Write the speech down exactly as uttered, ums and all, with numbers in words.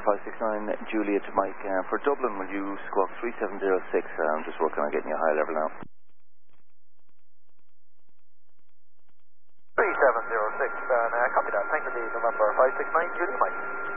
five six nine, Juliet Mike. Uh, for Dublin, will you squawk three seven zero six? Uh, I'm just working on getting you high level now. three seven zero six, uh, copy that. Thanks for the November five six nine, Juliet Mike.